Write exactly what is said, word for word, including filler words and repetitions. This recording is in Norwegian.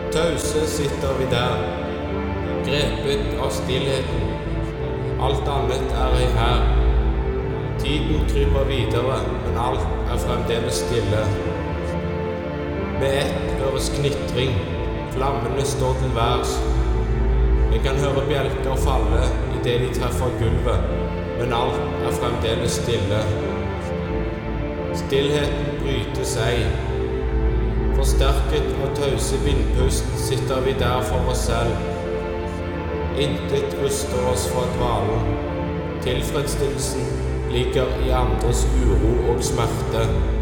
Tause sitter vi der, grepet av stillheten. Alt annet er ei her. Tiden kryper videre, men alt er fremdeles stille. Med ett høres knitring, flammene står til værs. En kan høre bjelker falle i det de treffer gulvet, men alt er fremdeles stille. Stillheten brytes ei. Forsterket av tause vindpust sitter vi der for oss selv. Intet ruster oss fra dvalen. Tilfredsstillelsen ligger i andres uro og smerte.